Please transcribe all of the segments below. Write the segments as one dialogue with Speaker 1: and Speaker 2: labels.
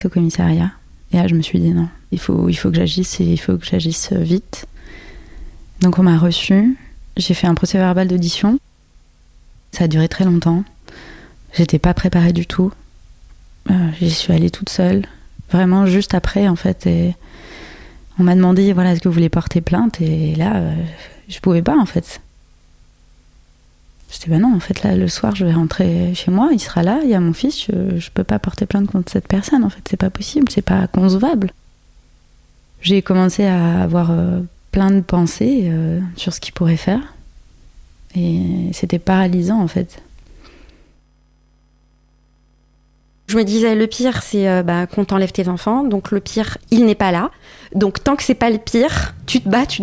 Speaker 1: au commissariat. Et là, je me suis dit non, il faut que j'agisse et il faut que j'agisse vite. Donc on m'a reçue, j'ai fait un procès-verbal d'audition. Ça a duré très longtemps. J'étais pas préparée du tout. J'y suis allée toute seule. Vraiment juste après, en fait. Et on m'a demandé, voilà, est-ce que vous voulez porter plainte ? Et là, je pouvais pas, en fait. J'étais, non, en fait, là, le soir, je vais rentrer chez moi, il sera là, il y a mon fils, je peux pas porter plainte contre cette personne, en fait. C'est pas possible, c'est pas concevable. J'ai commencé à avoir plein de pensées sur ce qu'il pourrait faire. Et c'était paralysant, en fait.
Speaker 2: Je me disais, le pire, c'est qu'on t'enlève tes enfants. Donc le pire, il n'est pas là. Donc tant que c'est pas le pire, tu te bats.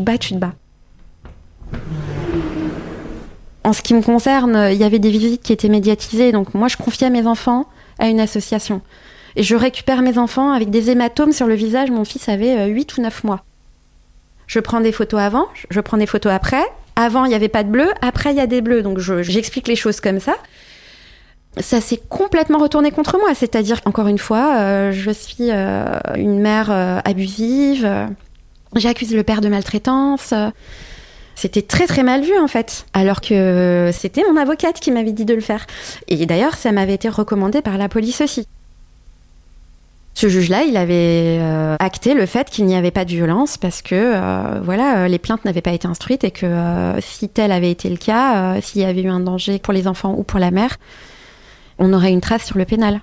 Speaker 2: En ce qui me concerne, il y avait des visites qui étaient médiatisées. Donc moi, je confiais mes enfants à une association. Et je récupère mes enfants avec des hématomes sur le visage. Mon fils avait 8 ou 9 mois. Je prends des photos avant, je prends des photos après. Avant, il n'y avait pas de bleu. Après, il y a des bleus. Donc j'explique les choses comme ça. Ça s'est complètement retourné contre moi. C'est-à-dire, encore une fois, je suis une mère abusive. J'accuse le père de maltraitance. C'était très très mal vu, en fait. Alors que c'était mon avocate qui m'avait dit de le faire. Et d'ailleurs, ça m'avait été recommandé par la police aussi. Ce juge-là, il avait acté le fait qu'il n'y avait pas de violence parce que les plaintes n'avaient pas été instruites et que si tel avait été le cas, s'il y avait eu un danger pour les enfants ou pour la mère, on aurait une trace sur le pénal.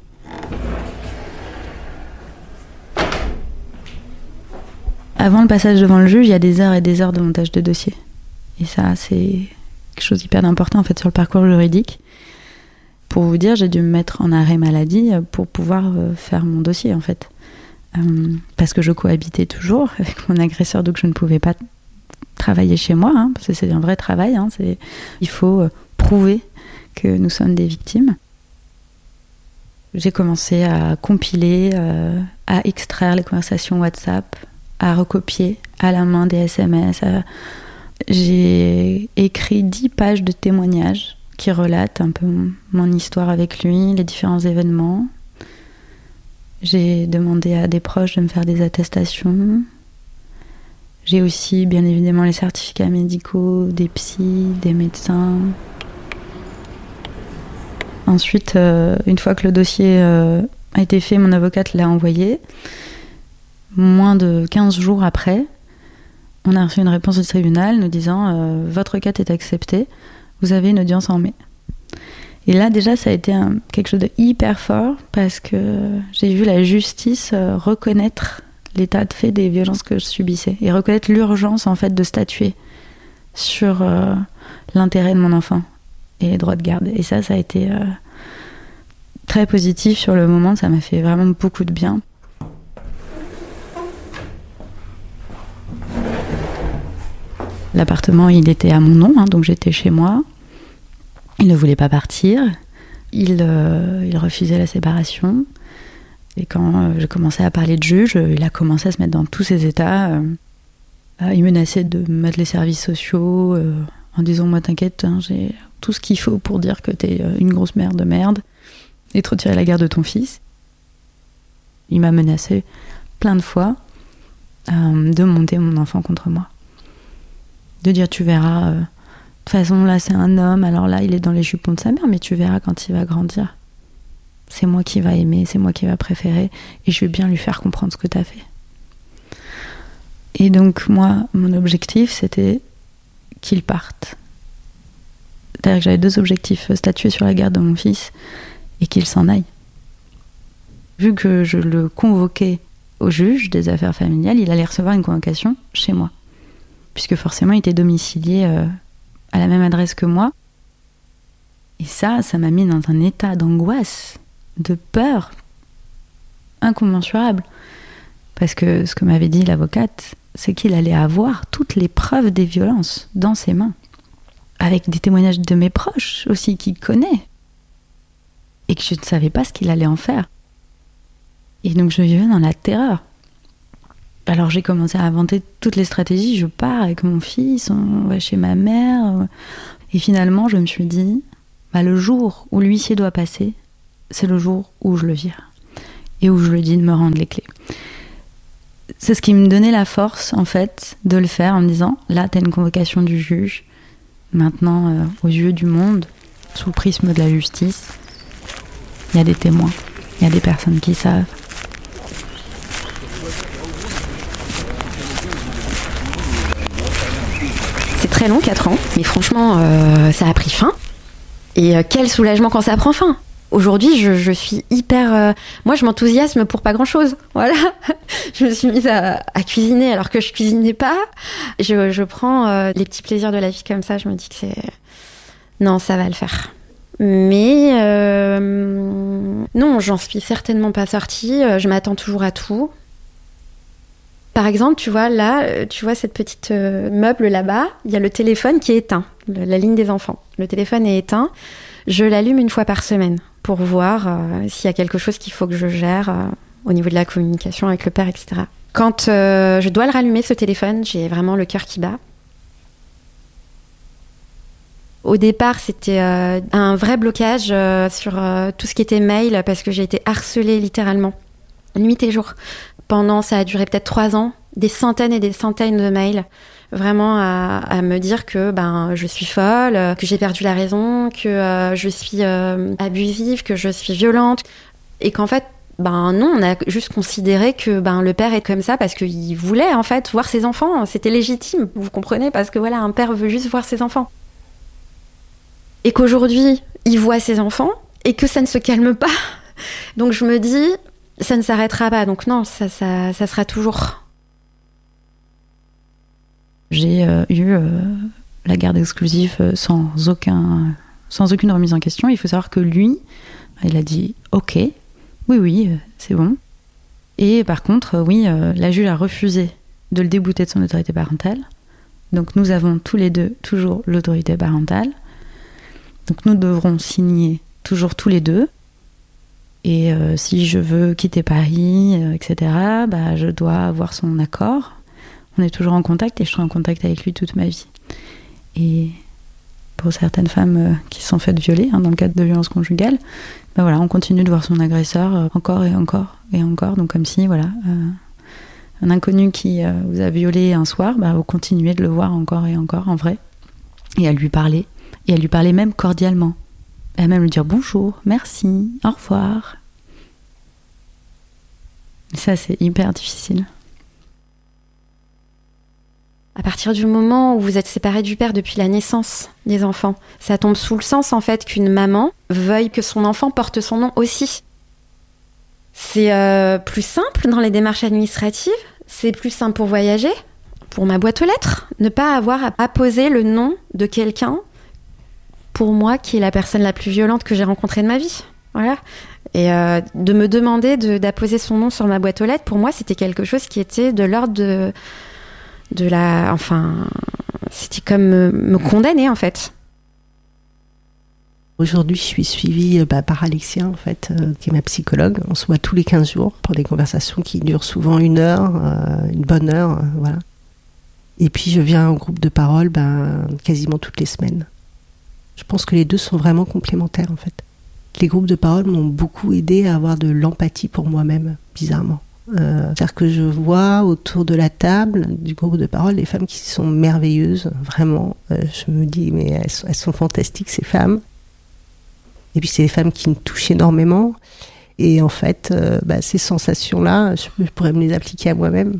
Speaker 1: Avant le passage devant le juge, il y a des heures et des heures de montage de dossier. Et ça, c'est quelque chose d'hyper important en fait sur le parcours juridique. Pour vous dire, j'ai dû me mettre en arrêt maladie pour pouvoir faire mon dossier en fait. Parce que je cohabitais toujours avec mon agresseur, donc je ne pouvais pas travailler chez moi, parce que c'est un vrai travail. Il faut prouver que nous sommes des victimes. J'ai commencé à compiler, à extraire les conversations WhatsApp, à recopier à la main des SMS. J'ai écrit 10 pages de témoignages qui relatent un peu mon histoire avec lui, les différents événements. J'ai demandé à des proches de me faire des attestations. J'ai aussi, bien évidemment, les certificats médicaux, des psys, des médecins. Ensuite, une fois que le dossier a été fait, mon avocate l'a envoyé. Moins de 15 jours après, on a reçu une réponse du tribunal nous disant « Votre requête est acceptée, vous avez une audience en mai ». Et là, déjà, ça a été quelque chose de hyper fort parce que j'ai vu la justice reconnaître l'état de fait des violences que je subissais et reconnaître l'urgence, en fait, de statuer sur l'intérêt de mon enfant et les droits de garde. Et ça a été très positif sur le moment, ça m'a fait vraiment beaucoup de bien. L'appartement, il était à mon nom, donc j'étais chez moi. Il ne voulait pas partir. Il refusait la séparation. Et quand j'ai commencé à parler de juge, il a commencé à se mettre dans tous ses états. Il menaçait de me mettre les services sociaux en disant « Moi, t'inquiète, j'ai tout ce qu'il faut pour dire que t'es une grosse mère de merde et te retirer la garde de ton fils. » Il m'a menacé plein de fois de monter mon enfant contre moi. De dire « Tu verras, de toute façon, là, c'est un homme, alors là, il est dans les jupons de sa mère, mais tu verras quand il va grandir. C'est moi qui va aimer, c'est moi qui va préférer, et je vais bien lui faire comprendre ce que t'as fait. » Et donc, moi, mon objectif, c'était qu'il parte. C'est-à-dire que j'avais 2 objectifs, statuer sur la garde de mon fils et qu'il s'en aille. Vu que je le convoquais au juge des affaires familiales, il allait recevoir une convocation chez moi. Puisque forcément, il était domicilié à la même adresse que moi. Et ça m'a mis dans un état d'angoisse, de peur incommensurable. Parce que ce que m'avait dit l'avocate, c'est qu'il allait avoir toutes les preuves des violences dans ses mains. Avec des témoignages de mes proches aussi, qu'il connaît. Et que je ne savais pas ce qu'il allait en faire. Et donc je vivais dans la terreur. Alors j'ai commencé à inventer toutes les stratégies. Je pars avec mon fils, on va chez ma mère. Et finalement, je me suis dit, le jour où l'huissier doit passer, c'est le jour où je le vire. et où je lui dis de me rendre les clés. C'est ce qui me donnait la force, en fait, de le faire en me disant, là, t'as une convocation du juge. Maintenant, aux yeux du monde, sous le prisme de la justice, il y a des témoins, il y a des personnes qui savent.
Speaker 2: C'est très long, 4 ans, mais franchement, ça a pris fin. Et quel soulagement quand ça prend fin. Aujourd'hui, je suis hyper... Moi, je m'enthousiasme pour pas grand-chose. Voilà. Je me suis mise à cuisiner alors que je cuisinais pas. Je prends les petits plaisirs de la vie comme ça. Je me dis que c'est... Non, ça va le faire. Mais non, j'en suis certainement pas sortie. Je m'attends toujours à tout. Par exemple, tu vois, là, tu vois cette petite meuble là-bas, il y a le téléphone qui est éteint, la ligne des enfants. Le téléphone est éteint. Je l'allume une fois par semaine pour voir s'il y a quelque chose qu'il faut que je gère au niveau de la communication avec le père, etc. Quand je dois le rallumer, ce téléphone, j'ai vraiment le cœur qui bat. Au départ, c'était un vrai blocage sur tout ce qui était mail parce que j'ai été harcelée littéralement, nuit et jour. Ça a duré peut-être 3 ans, des centaines et des centaines de mails, vraiment à me dire que je suis folle, que j'ai perdu la raison, que je suis abusive, que je suis violente, et qu'en fait, non, on a juste considéré que le père est comme ça parce qu'il voulait en fait voir ses enfants, c'était légitime, vous comprenez, parce que voilà, un père veut juste voir ses enfants. Et qu'aujourd'hui, il voit ses enfants et que ça ne se calme pas. Donc je me dis, ça ne s'arrêtera pas. Donc non, ça sera toujours.
Speaker 1: J'ai eu la garde exclusive sans aucune remise en question. Il faut savoir que lui, il a dit « Ok, oui, c'est bon ». Et par contre, la juge a refusé de le débouter de son autorité parentale. Donc nous avons tous les deux toujours l'autorité parentale. Donc nous devrons signer toujours tous les deux. Et si je veux quitter Paris, etc., je dois avoir son accord. On est toujours en contact et je serai en contact avec lui toute ma vie. Et pour certaines femmes qui se sont faites violer, dans le cadre de violences conjugales, on continue de voir son agresseur encore et encore et encore. Donc comme si, un inconnu qui vous a violé un soir, vous continuez de le voir encore et encore en vrai. Et à lui parler. Et à lui parler même cordialement. Et à même lui dire bonjour, merci, au revoir. Et ça, c'est hyper difficile.
Speaker 2: À partir du moment où vous êtes séparés du père depuis la naissance des enfants, ça tombe sous le sens en fait qu'une maman veuille que son enfant porte son nom aussi. C'est plus simple dans les démarches administratives, c'est plus simple pour voyager, pour ma boîte aux lettres, ne pas avoir à apposer le nom de quelqu'un, pour moi, qui est la personne la plus violente que j'ai rencontrée de ma vie. Voilà. Et de me demander d'apposer son nom sur ma boîte aux lettres, pour moi, c'était quelque chose qui était de l'ordre de la... Enfin, c'était comme me condamner, en fait.
Speaker 3: Aujourd'hui, je suis suivie par Alexia, en fait, qui est ma psychologue. On se voit tous les 15 jours pour des conversations qui durent souvent 1 heure, une bonne heure, voilà. Et puis, je viens au groupe de parole quasiment toutes les semaines. Je pense que les deux sont vraiment complémentaires, en fait. Les groupes de parole m'ont beaucoup aidé à avoir de l'empathie pour moi-même, bizarrement. C'est-à-dire que je vois autour de la table du groupe de parole des femmes qui sont merveilleuses, vraiment. Je me dis, mais elles sont fantastiques, ces femmes. Et puis, c'est des femmes qui me touchent énormément. Et en fait, ces sensations-là, je pourrais me les appliquer à moi-même.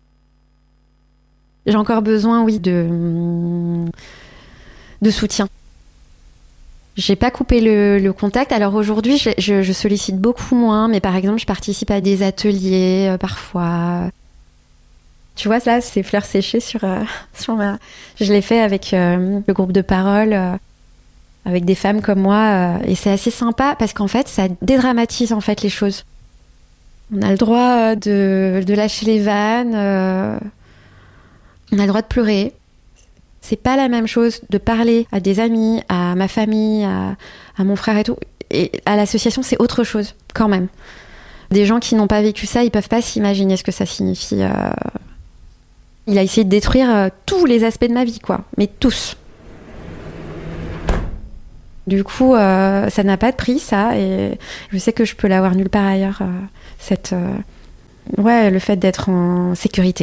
Speaker 2: J'ai encore besoin, de soutien. J'ai pas coupé le contact. Alors aujourd'hui, je sollicite beaucoup moins, mais par exemple, je participe à des ateliers parfois. Tu vois, là, c'est fleurs séchées sur ma... Je l'ai fait avec le groupe de parole, avec des femmes comme moi, et c'est assez sympa parce qu'en fait, ça dédramatise en fait les choses. On a le droit de lâcher les vannes, on a le droit de pleurer. C'est pas la même chose de parler à des amis, à ma famille, à mon frère et tout. Et à l'association, c'est autre chose, quand même. Des gens qui n'ont pas vécu ça, ils peuvent pas s'imaginer ce que ça signifie. Il a essayé de détruire tous les aspects de ma vie, quoi. Mais tous. Du coup, ça n'a pas de prix, ça, et je sais que je peux l'avoir nulle part ailleurs, le fait d'être en sécurité.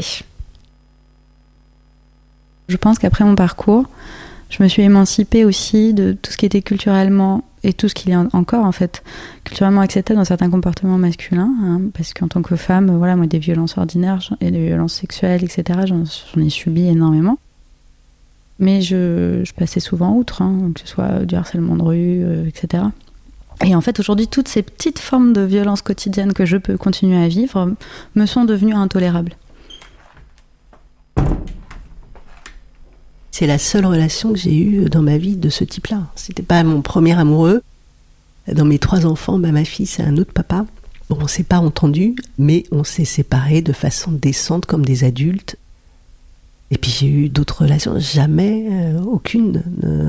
Speaker 1: Je pense qu'après mon parcours, je me suis émancipée aussi de tout ce qui était culturellement et tout ce qu'il y a encore en fait culturellement acceptable dans certains comportements masculins, hein, parce qu'en tant que femme, moi des violences ordinaires et des violences sexuelles, etc. J'en ai subi énormément. Mais je passais souvent outre, hein, que ce soit du harcèlement de rue, etc. Et en fait, aujourd'hui, toutes ces petites formes de violence quotidienne que je peux continuer à vivre me sont devenues intolérables.
Speaker 3: C'est la seule relation que j'ai eue dans ma vie de ce type-là. C'était pas mon premier amoureux. Dans mes 3 enfants, ma fille, c'est un autre papa. Bon, on s'est pas entendu, mais on s'est séparés de façon décente comme des adultes. Et puis j'ai eu d'autres relations, jamais, aucune.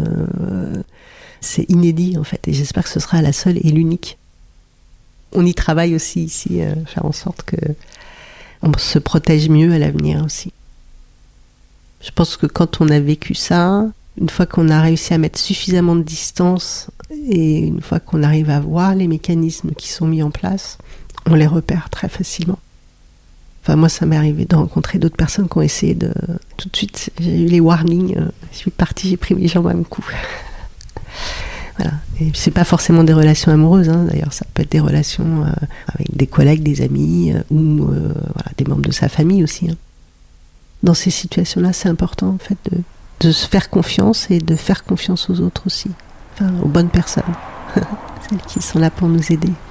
Speaker 3: C'est inédit en fait, et j'espère que ce sera la seule et l'unique. On y travaille aussi ici, faire en sorte que on se protège mieux à l'avenir aussi. Je pense que quand on a vécu ça, une fois qu'on a réussi à mettre suffisamment de distance et une fois qu'on arrive à voir les mécanismes qui sont mis en place, on les repère très facilement. Enfin, moi, ça m'est arrivé de rencontrer d'autres personnes qui ont essayé de... Tout de suite, j'ai eu les warnings. Je suis partie, j'ai pris mes jambes à mon cou. Voilà. Et c'est pas forcément des relations amoureuses, hein. D'ailleurs, ça peut être des relations avec des collègues, des amis ou des membres de sa famille aussi. Hein. Dans ces situations-là, c'est important en fait de se faire confiance et de faire confiance aux autres aussi. Enfin, aux bonnes personnes. Celles qui sont là pour nous aider.